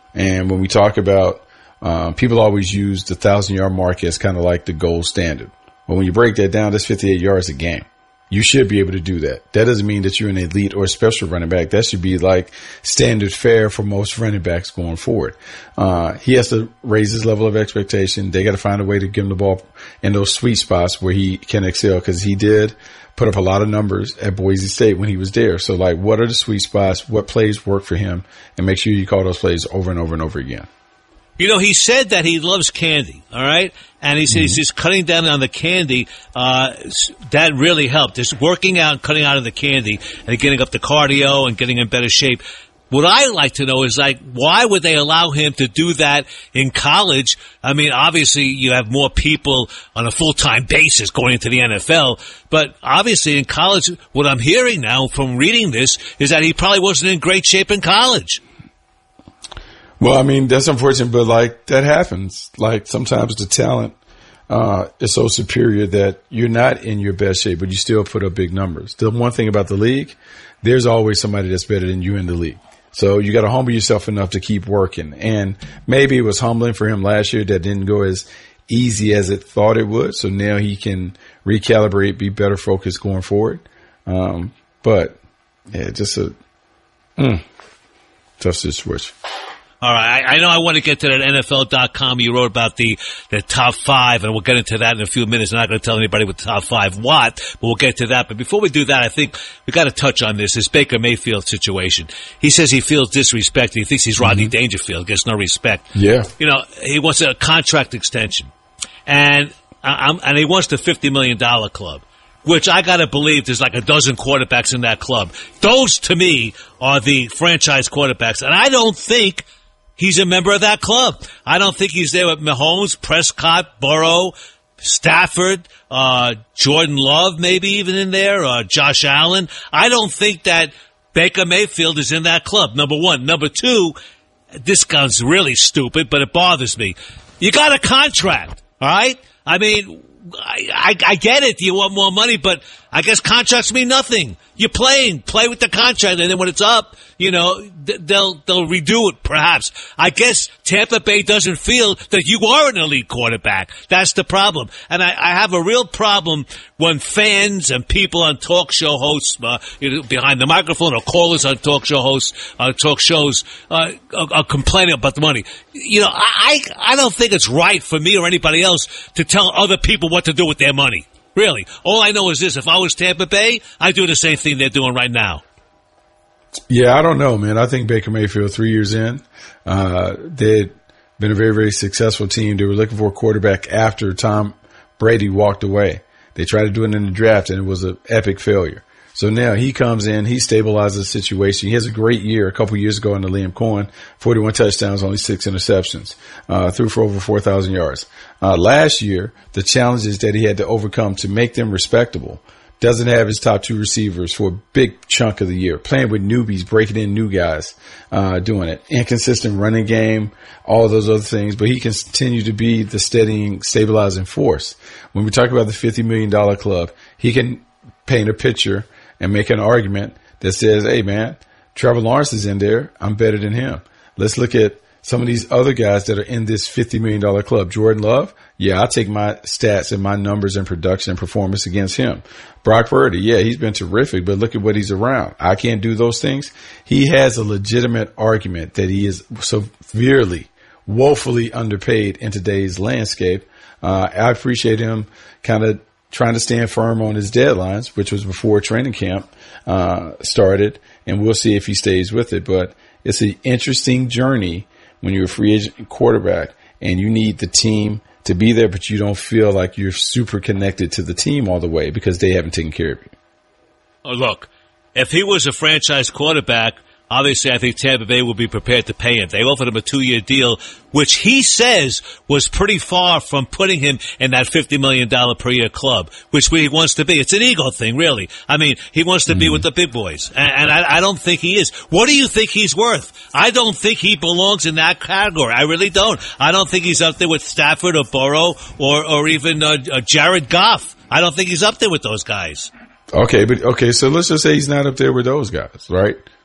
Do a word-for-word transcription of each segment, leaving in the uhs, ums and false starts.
And when we talk about, uh, people always use the thousand yard mark as kind of like the gold standard. But when you break that down, that's fifty-eight yards a game. You should be able to do that. That doesn't mean that you're an elite or special running back. That should be like standard fare for most running backs going forward. Uh, he has to raise his level of expectation. They got to find a way to give him the ball in those sweet spots where he can excel, because he did put up a lot of numbers at Boise State when he was there. So, like, what are the sweet spots? What plays work for him? And make sure you call those plays over and over and over again. You know, he said that he loves candy, all right? And he said mm-hmm. he's just cutting down on the candy. Uh, that really helped. Just working out, cutting out of the candy, and getting up the cardio and getting in better shape. What I like to know is, like, why would they allow him to do that in college? I mean, obviously, you have more people on a full-time basis going into the N F L. But obviously, in college, what I'm hearing now from reading this is that he probably wasn't in great shape in college. Well, I mean, that's unfortunate, but, like, that happens. Like, sometimes the talent uh, is so superior that you're not in your best shape, but you still put up big numbers. The one thing about the league, there's always somebody that's better than you in the league. So you got to humble yourself enough to keep working. And maybe it was humbling for him last year that didn't go as easy as it thought it would. So now he can recalibrate, be better focused going forward. Um, but, yeah, just a mm, tough situation. All right, I, I know I want to get to that N F L dot com. You wrote about the, the top five, and we'll get into that in a few minutes. I'm not going to tell anybody what the top five what, but we'll get to that. But before we do that, I think we got to touch on this, this Baker Mayfield situation. He says he feels disrespected. He thinks he's Rodney mm-hmm. Dangerfield, gets no respect. Yeah. You know, he wants a contract extension, and I'm, and he wants the fifty million dollars club, which I got to believe there's like a dozen quarterbacks in that club. Those, to me, are the franchise quarterbacks, and I don't think he's a member of that club. I don't think he's there with Mahomes, Prescott, Burrow, Stafford, uh, Jordan Love, maybe even in there, uh, Josh Allen. I don't think that Baker Mayfield is in that club, number one. Number two, this guy's really stupid, but it bothers me. You got a contract, all right? I mean, I, I, I get it. You want more money, but I guess contracts mean nothing. You're playing. Play with the contract, and then when it's up, you know, they'll they'll redo it, perhaps. I guess Tampa Bay doesn't feel that you are an elite quarterback. That's the problem. And I, I have a real problem when fans and people on talk show hosts, uh, you know, behind the microphone, or callers on talk show hosts, uh, talk shows, uh, are, are complaining about the money. You know, I, I don't think it's right for me or anybody else to tell other people what to do with their money. Really. All I know is this. If I was Tampa Bay, I'd do the same thing they're doing right now. Yeah, I don't know, man. I think Baker Mayfield, three years in, uh, they'd been a very, very successful team. They were looking for a quarterback after Tom Brady walked away. They tried to do it in the draft, and it was an epic failure. So now he comes in, he stabilizes the situation. He has a great year a couple years ago under Liam Cohen, forty-one touchdowns, only six interceptions, uh, threw for over four thousand yards. Uh, last year, the challenges that he had to overcome to make them respectable, doesn't have his top two receivers for a big chunk of the year, playing with newbies, breaking in new guys, uh, doing it. Inconsistent running game, all of those other things, but he can continue to be the steadying, stabilizing force. When we talk about the fifty million dollars club, he can paint a picture and make an argument that says, hey, man, Trevor Lawrence is in there. I'm better than him. Let's look at some of these other guys that are in this fifty million dollars club. Jordan Love, yeah, I'll take my stats and my numbers and production and performance against him. Brock Purdy, yeah, he's been terrific, but look at what he's around. I can't do those things. He has a legitimate argument that he is severely, woefully underpaid in today's landscape. Uh, I appreciate him kind of trying to stand firm on his deadlines, which was before training camp uh, started, and we'll see if he stays with it. But it's an interesting journey when you're a free agent quarterback and you need the team to be there, but you don't feel like you're super connected to the team all the way because they haven't taken care of you. Oh, look, if he was a franchise quarterback, obviously I think Tampa Bay would be prepared to pay him. They offered him a two-year deal, which he says was pretty far from putting him in that fifty million dollars per year club, which he wants to be. It's an ego thing, really. I mean, he wants to mm-hmm. be with the big boys, and, and I, I don't think he is. What do you think he's worth? I don't think he belongs in that category. I really don't. I don't think he's up there with Stafford or Burrow or, or even uh, uh, Jared Goff. I don't think he's up there with those guys. Okay, but okay, so let's just say he's not up there with those guys, right?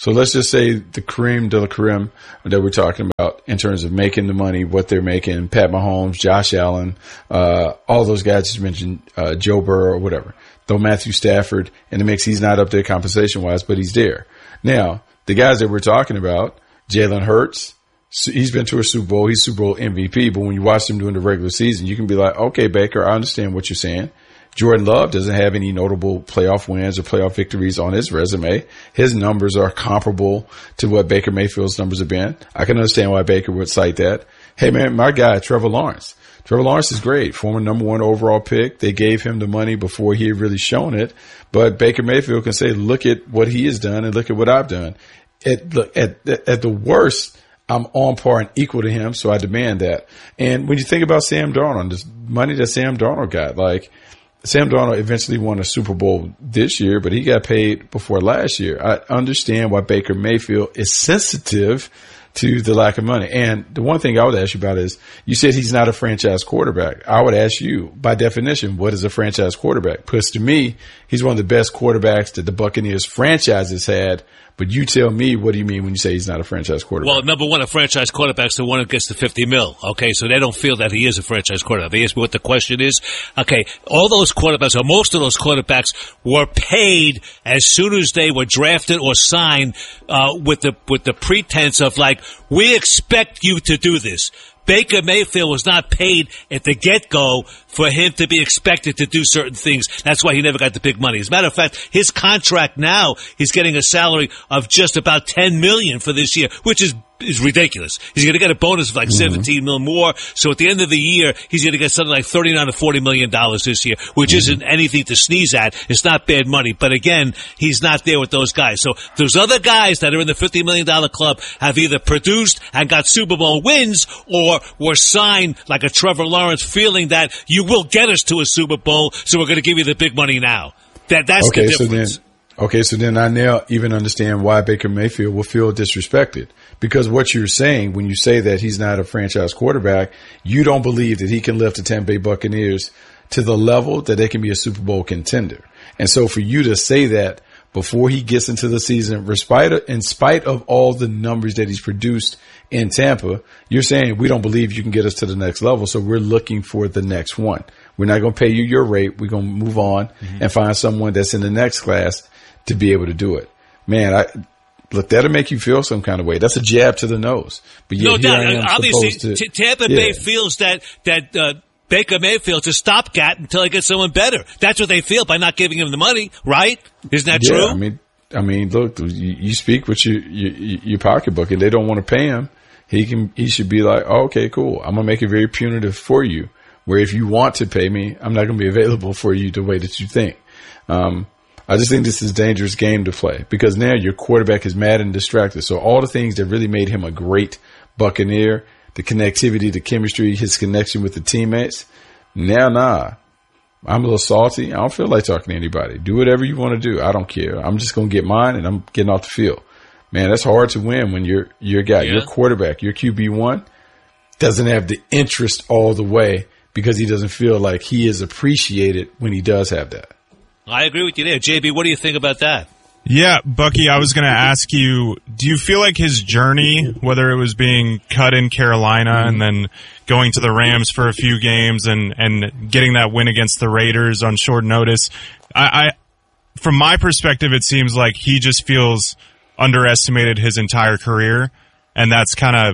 So let's just say the creme de la creme that we're talking about in terms of making the money, what they're making, Pat Mahomes, Josh Allen, uh, all those guys you mentioned, uh, Joe Burrow or whatever. Though Matthew Stafford in the mix, he's not up there compensation wise, but he's there. Now, the guys that we're talking about, Jalen Hurts, he's been to a Super Bowl. He's Super Bowl M V P, but when you watch him during the regular season, you can be like, okay, Baker, I understand what you're saying. Jordan Love doesn't have any notable playoff wins or playoff victories on his resume. His numbers are comparable to what Baker Mayfield's numbers have been. I can understand why Baker would cite that. Hey, man, my guy, Trevor Lawrence. Trevor Lawrence is great. Former number one overall pick. They gave him the money before he had really shown it. But Baker Mayfield can say, look at what he has done and look at what I've done. At, look, at, at the worst, I'm on par and equal to him, so I demand that. And when you think about Sam Darnold, this money that Sam Darnold got, like, Sam Darnold eventually won a Super Bowl this year, but he got paid before last year. I understand why Baker Mayfield is sensitive to the lack of money. And the one thing I would ask you about is, you said he's not a franchise quarterback. I would ask you, by definition, what is a franchise quarterback? Because to me, he's one of the best quarterbacks that the Buccaneers franchise has had. But you tell me, what do you mean when you say he's not a franchise quarterback? Well, number one, a franchise quarterback's the one who gets the fifty mil. Okay, so they don't feel that he is a franchise quarterback. They ask me what the question is. Okay, all those quarterbacks, or most of those quarterbacks, were paid as soon as they were drafted or signed, uh, with the with the pretense of like, we expect you to do this. Baker Mayfield was not paid at the get-go for him to be expected to do certain things. That's why he never got the big money. As a matter of fact, his contract now, he's getting a salary of just about ten million dollars for this year, which is is ridiculous. He's going to get a bonus of like mm-hmm. seventeen mil more. So at the end of the year, he's going to get something like thirty-nine to forty million dollars this year, which mm-hmm. isn't anything to sneeze at. It's not bad money. But again, he's not there with those guys. So those other guys that are in the fifty million dollars club have either produced and got Super Bowl wins or were signed like a Trevor Lawrence, feeling that you will get us to a Super Bowl, so we're going to give you the big money now. That That's okay, the difference. So then- Okay, so then I now even understand why Baker Mayfield will feel disrespected. Because what you're saying when you say that he's not a franchise quarterback, you don't believe that he can lift the Tampa Bay Buccaneers to the level that they can be a Super Bowl contender. And so for you to say that before he gets into the season, in spite of, in spite of all the numbers that he's produced in Tampa, you're saying we don't believe you can get us to the next level, so we're looking for the next one. We're not going to pay you your rate. We're going to move on mm-hmm. and find someone that's in the next class to be able to do it. Man, I look, that'll make you feel some kind of way. That's a jab to the nose. But yeah, no doubt. Obviously, to, T- Tampa yeah. Bay feels that that uh, Baker Mayfield's a stopgap until he gets someone better. That's what they feel by not giving him the money, right? Isn't that yeah, true? I mean, I mean, look, you, you speak with your, your your pocketbook, and they don't want to pay him. He can, he should be like, oh, okay, cool. I'm gonna make it very punitive for you. Where if you want to pay me, I'm not gonna be available for you the way that you think. Um, I just think this is a dangerous game to play because now your quarterback is mad and distracted. So all the things that really made him a great Buccaneer, the connectivity, the chemistry, his connection with the teammates, now, nah, I'm a little salty. I don't feel like talking to anybody. Do whatever you want to do. I don't care. I'm just going to get mine and I'm getting off the field. Man, that's hard to win when you're, your guy, yeah. your quarterback, your Q B one doesn't have the interest all the way because he doesn't feel like he is appreciated when he does have that. I agree with you there. J B, what do you think about that? Yeah, Bucky, I was going to ask you, do you feel like his journey, whether it was being cut in Carolina and then going to the Rams for a few games and, and getting that win against the Raiders on short notice, I, I from my perspective, it seems like he just feels underestimated his entire career, and that's kind of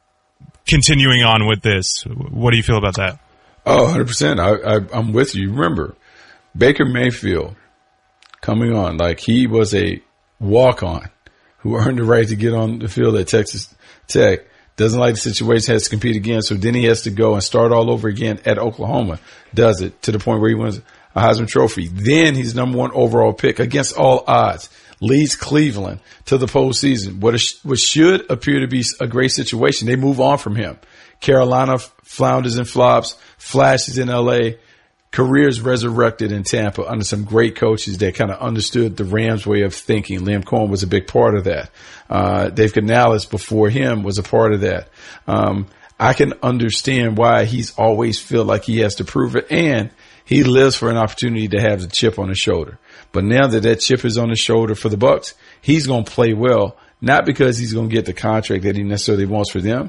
continuing on with this. What do you feel about that? Oh, one hundred percent. I, I, I'm with you. Remember, Baker Mayfield coming on, like he was a walk-on who earned the right to get on the field at Texas Tech, doesn't like the situation, has to compete again, so then he has to go and start all over again at Oklahoma, does it to the point where he wins a Heisman Trophy. Then he's number one overall pick against all odds, leads Cleveland to the postseason. What, a, what should appear to be a great situation, they move on from him. Carolina flounders and flops, flashes in L A, careers resurrected in Tampa under some great coaches that kind of understood the Rams' way of thinking. Liam Cohen was a big part of that. Uh, Dave Canales before him was a part of that. Um, I can understand why he's always feel like he has to prove it, and he lives for an opportunity to have the chip on his shoulder. But now that that chip is on his shoulder for the Bucs, he's going to play well, not because he's going to get the contract that he necessarily wants for them,